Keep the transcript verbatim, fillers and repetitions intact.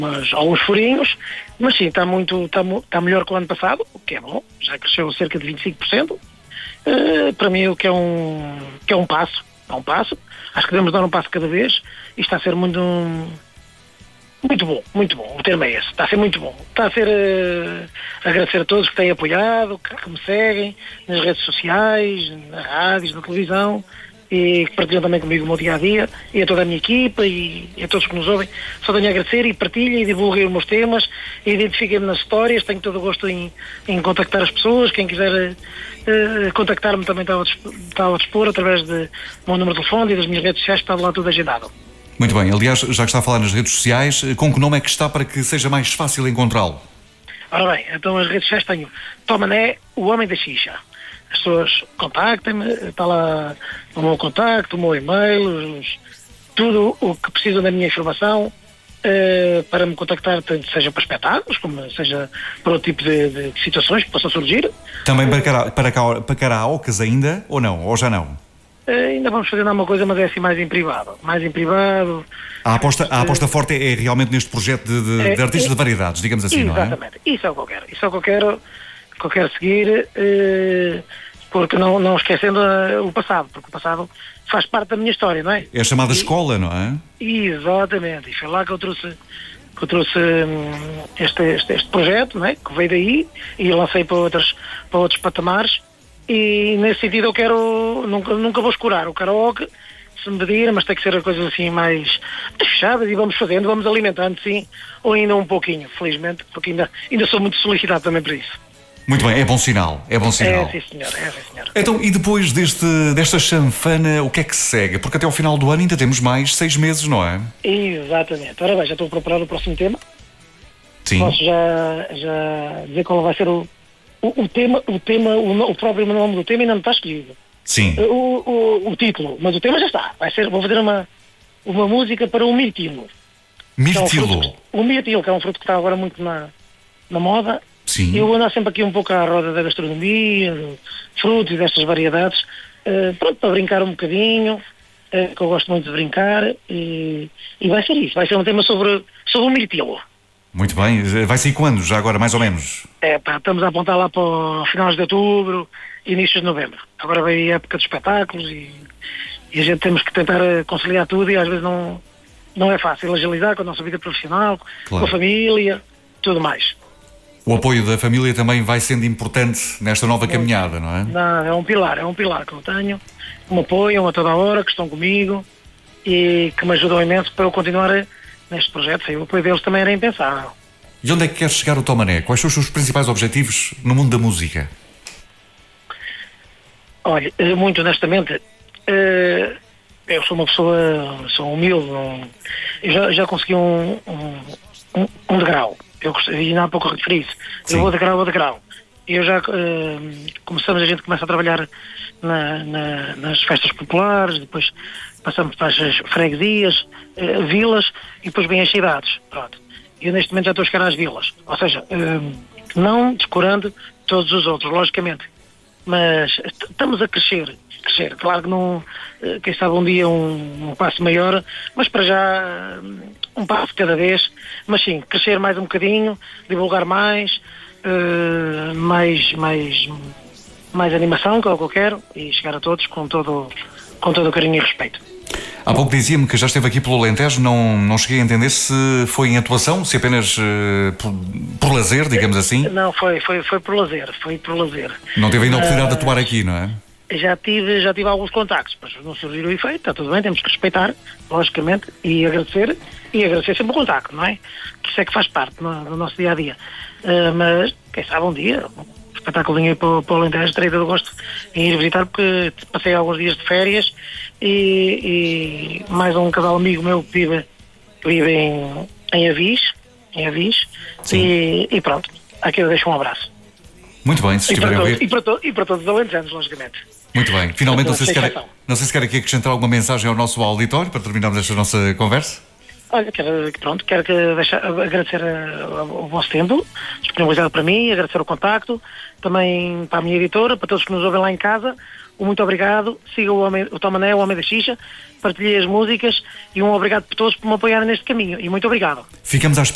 Mas, alguns furinhos, mas sim, está muito, está, está melhor que o ano passado, o que é bom, já cresceu cerca de vinte e cinco por cento. Uh, para mim, o que é um, que é um passo, é um passo. Acho que devemos dar um passo cada vez e está a ser muito, muito bom, muito bom. O termo é esse, está a ser muito bom. Está a ser uh, agradecer a todos que têm apoiado, que, que me seguem nas redes sociais, na rádio, na televisão, e que partilham também comigo o meu dia-a-dia, e a toda a minha equipa, e, e a todos que nos ouvem. Só tenho a agradecer, e partilhem, e divulguem os meus temas, e identifiquem-me nas histórias. Tenho todo o gosto em, em contactar as pessoas. Quem quiser uh, contactar-me também está ao, dispor, está ao dispor, através do meu número de telefone e das minhas redes sociais, está lá tudo agendado. Muito bem, aliás, já que está a falar nas redes sociais, com que nome é que está para que seja mais fácil encontrá-lo? Ora bem, então as redes sociais tenho Tomané, o Homem da Xixa. As pessoas contactem-me, está lá o meu contacto, o meu e-mail, os, tudo o que precisam da minha informação uh, para me contactar, tanto seja para espetáculos, como seja para outro tipo de, de situações que possam surgir. Também para, cara, para, para karaokes ainda, ou não? Ou já não? Uh, ainda vamos fazer alguma coisa, mas é assim mais em privado. Mais em privado. A aposta, a aposta uh, forte é realmente neste projeto de, de, é, de artistas é, de variedades, digamos assim, não é? Exatamente, isso é o que eu quero. Isso é o que eu quero. que eu quero seguir, eh, porque não, não esquecendo uh, o passado, porque o passado faz parte da minha história, não é? É a chamada e, escola, não é? Exatamente, e foi lá que eu trouxe, que eu trouxe um, este, este, este projeto, não é? Que veio daí, e lancei para, outros, para outros patamares, e nesse sentido eu quero, nunca, nunca vou escurar o karaoke, se me pedir, mas tem que ser coisas assim mais fechadas, e vamos fazendo, vamos alimentando, sim, ou ainda um pouquinho, felizmente, porque ainda, ainda sou muito solicitado também por isso. Muito bem, é bom sinal, é bom sinal. É, sim senhor, é sim senhor. Então, e depois deste, desta chanfana, o que é que segue? Porque até ao final do ano ainda temos mais seis meses, não é? Exatamente. Ora bem, já estou a preparar o próximo tema. Sim. Posso já, já dizer qual vai ser o, o, o tema, o tema, o, o próprio nome do tema ainda não está escolhido. Sim. O, o, o título, mas o tema já está. Vai ser, vou fazer uma, uma música para o mirtilo. Mirtilo? É um o mirtilo, que é um fruto que está agora muito na, na moda. Sim. Eu vou andar sempre aqui um pouco à roda da gastronomia, de frutos e destas variedades, uh, pronto, para brincar um bocadinho, uh, que eu gosto muito de brincar, e, e vai ser isso, vai ser um tema sobre, sobre o mirtilo. Muito bem, vai ser quando, já agora, mais ou menos? É pá, estamos a apontar lá para os finais de outubro, inícios de novembro. Agora vem a época de espetáculos e, e a gente temos que tentar conciliar tudo, e às vezes não, não é fácil agilizar com a nossa vida profissional, claro, com a família, tudo mais. O apoio da família também vai sendo importante nesta nova caminhada, não é? Não, é um pilar, é um pilar que eu tenho, que me apoiam a toda a hora, que estão comigo e que me ajudam imenso para eu continuar neste projeto. Sim, o apoio deles também era impensável. E onde é que quer chegar o Tomané? Quais são os seus principais objetivos no mundo da música? Olha, muito honestamente, eu sou uma pessoa, sou humilde, eu já, já consegui um, um, um degrau. Eu ainda há pouco referi isso. Eu vou de grau a de grau. Eu já uh, começamos, a gente começa a trabalhar na, na, nas festas populares, depois passamos para as freguesias, uh, vilas, e depois vêm as cidades. Pronto. Eu neste momento já estou a chegar às vilas. Ou seja, uh, não descurando todos os outros, logicamente. Mas estamos a crescer. crescer. Claro que não, uh, quem sabe um dia um, um passo maior, mas para já uh, um passo cada vez. Mas sim, crescer mais um bocadinho, divulgar mais, uh, mais, mais, mais animação, que é o que eu quero, e chegar a todos com todo, com todo o carinho e respeito. Há pouco dizia-me que já esteve aqui pelo Alentejo, não, não cheguei a entender se foi em atuação, se apenas uh, por, por lazer, digamos assim. Não, foi, foi, foi por lazer, foi por lazer. Não teve ainda a oportunidade uh, de atuar aqui, não é? Já tive, já tive alguns contactos, mas não surgiu o efeito, está tudo bem, temos que respeitar, logicamente, e agradecer, e agradecer sempre o contacto, não é? Que isso é que faz parte no, do nosso dia-a-dia. Uh, mas, quem sabe um dia, um espetáculo aí para, para o Alentejo, terei todo o gosto em ir visitar, porque passei alguns dias de férias, e, e mais um casal amigo meu que vive, vive em, em Avis, em Avis, e, e pronto, aqui eu deixo um abraço. Muito bem, se estiverem a ouvir. E para, to, e para todos os alentejanos, logicamente. Muito bem. Finalmente, não sei, se quer, não sei se quer aqui acrescentar alguma mensagem ao nosso auditório para terminarmos esta nossa conversa. Olha, quero, pronto, quero que deixa, agradecer a, o vosso tempo disponibilizado para mim, agradecer o contacto, também para a minha editora, para todos que nos ouvem lá em casa. Um muito obrigado, siga o, homem, o Tomané, o Homem da Xixa, partilhei as músicas, e um obrigado por todos por me apoiarem neste caminho, e muito obrigado. Ficamos à